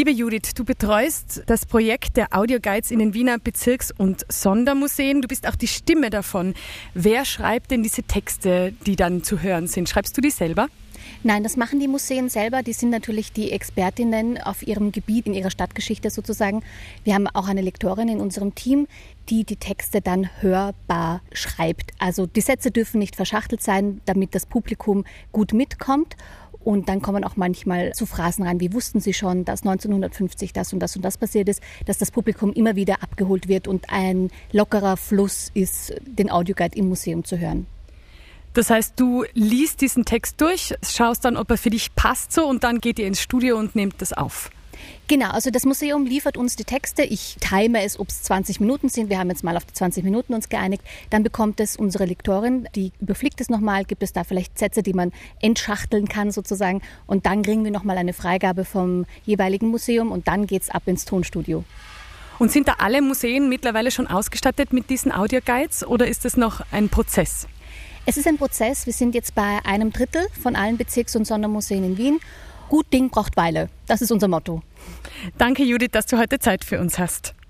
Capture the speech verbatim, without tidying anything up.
Liebe Judith, du betreust das Projekt der Audioguides in den Wiener Bezirks- und Sondermuseen. Du bist auch die Stimme davon. Wer schreibt denn diese Texte, die dann zu hören sind? Schreibst du die selber? Nein, das machen die Museen selber. Die sind natürlich die Expertinnen auf ihrem Gebiet, in ihrer Stadtgeschichte sozusagen. Wir haben auch eine Lektorin in unserem Team, die die Texte dann hörbar schreibt. Also die Sätze dürfen nicht verschachtelt sein, damit das Publikum gut mitkommt. Und dann kommen auch manchmal zu Phrasen rein, wie wussten Sie schon, dass neunzehnhundertfünfzig das und das und das passiert ist, dass das Publikum immer wieder abgeholt wird und ein lockerer Fluss ist, den Audioguide im Museum zu hören. Das heißt, du liest diesen Text durch, schaust dann, ob er für dich passt so und dann geht ihr ins Studio und nehmt das auf. Genau, also das Museum liefert uns die Texte. Ich time es, ob es zwanzig Minuten sind. Wir haben jetzt mal auf die zwanzig Minuten uns geeinigt. Dann bekommt es unsere Lektorin, die überfliegt es nochmal, gibt es da vielleicht Sätze, die man entschachteln kann sozusagen. Und dann kriegen wir nochmal eine Freigabe vom jeweiligen Museum und dann geht's ab ins Tonstudio. Und sind da alle Museen mittlerweile schon ausgestattet mit diesen Audioguides oder ist das noch ein Prozess? Es ist ein Prozess. Wir sind jetzt bei einem Drittel von allen Bezirks- und Sondermuseen in Wien. Gut Ding braucht Weile. Das ist unser Motto. Danke, Judith, dass du heute Zeit für uns hast.